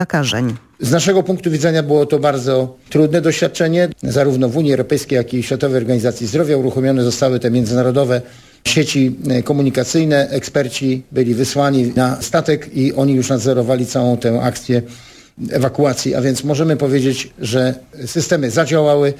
zakażeń. Z naszego punktu widzenia było to bardzo trudne doświadczenie. Zarówno w Unii Europejskiej, jak i Światowej Organizacji Zdrowia uruchomione zostały te międzynarodowe sieci komunikacyjne. Eksperci byli wysłani na statek i oni już nadzorowali całą tę akcję ewakuacji, a więc możemy powiedzieć, że systemy zadziałały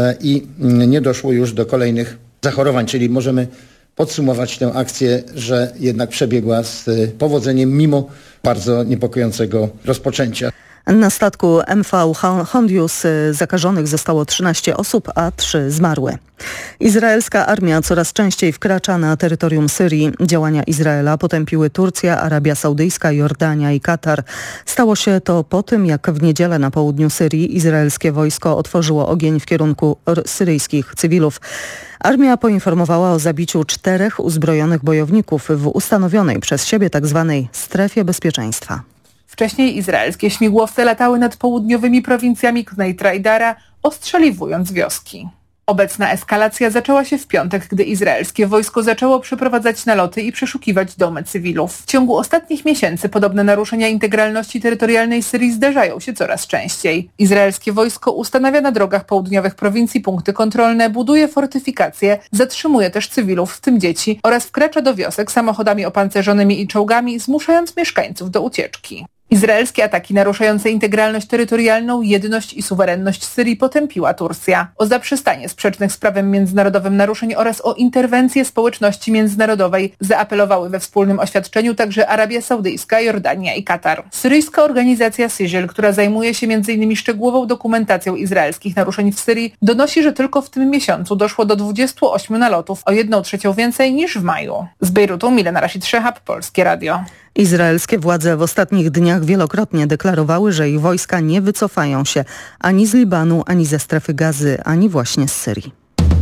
i nie doszło już do kolejnych zachorowań, czyli możemy podsumować tę akcję, że jednak przebiegła z powodzeniem mimo bardzo niepokojącego rozpoczęcia. Na statku MV Hondius zakażonych zostało 13 osób, a 3 zmarły. Izraelska armia coraz częściej wkracza na terytorium Syrii. Działania Izraela potępiły Turcja, Arabia Saudyjska, Jordania i Katar. Stało się to po tym, jak w niedzielę na południu Syrii izraelskie wojsko otworzyło ogień w kierunku syryjskich cywilów. Armia poinformowała o zabiciu 4 uzbrojonych bojowników w ustanowionej przez siebie tzw. strefie bezpieczeństwa. Wcześniej izraelskie śmigłowce latały nad południowymi prowincjami Knejtra i Dara, ostrzeliwując wioski. Obecna eskalacja zaczęła się w piątek, gdy izraelskie wojsko zaczęło przeprowadzać naloty i przeszukiwać domy cywilów. W ciągu ostatnich miesięcy podobne naruszenia integralności terytorialnej Syrii zdarzają się coraz częściej. Izraelskie wojsko ustanawia na drogach południowych prowincji punkty kontrolne, buduje fortyfikacje, zatrzymuje też cywilów, w tym dzieci, oraz wkracza do wiosek samochodami opancerzonymi i czołgami, zmuszając mieszkańców do ucieczki. Izraelskie ataki naruszające integralność terytorialną, jedność i suwerenność Syrii potępiła Turcja. O zaprzestanie sprzecznych z prawem międzynarodowym naruszeń oraz o interwencję społeczności międzynarodowej zaapelowały we wspólnym oświadczeniu także Arabia Saudyjska, Jordania i Katar. Syryjska organizacja Syjil, która zajmuje się m.in. szczegółową dokumentacją izraelskich naruszeń w Syrii, donosi, że tylko w tym miesiącu doszło do 28 nalotów, o 1/3 więcej niż w maju. Z Bejrutu Milena Rashid-Szehab, Polskie Radio. Izraelskie władze w ostatnich dniach wielokrotnie deklarowały, że ich wojska nie wycofają się ani z Libanu, ani ze strefy Gazy, ani właśnie z Syrii.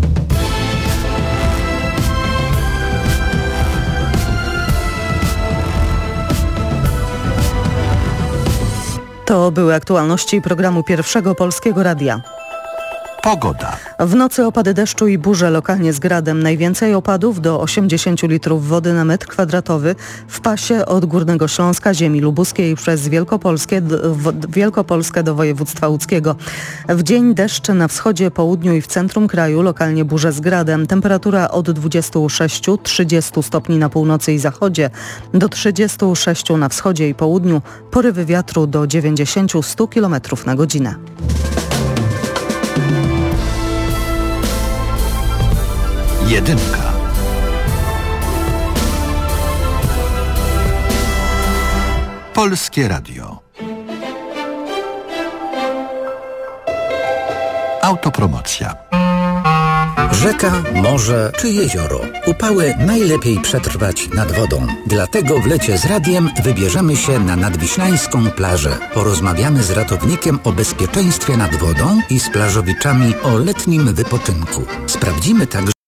To były aktualności programu Pierwszego Polskiego Radia. Pogoda. W nocy opady deszczu i burze lokalnie z gradem. Najwięcej opadów do 80 litrów wody na metr kwadratowy w pasie od Górnego Śląska, ziemi lubuskiej przez Wielkopolskę do województwa łódzkiego. W dzień deszcz na wschodzie, południu i w centrum kraju, lokalnie burze z gradem. Temperatura od 26-30 stopni na północy i zachodzie, do 36 na wschodzie i południu. Porywy wiatru do 90-100 km na godzinę. Jedynka. Polskie Radio. Autopromocja. Rzeka, morze czy jezioro. Upały najlepiej przetrwać nad wodą. Dlatego w lecie z radiem wybierzemy się na nadwiślańską plażę. Porozmawiamy z ratownikiem o bezpieczeństwie nad wodą i z plażowiczami o letnim wypoczynku. Sprawdzimy także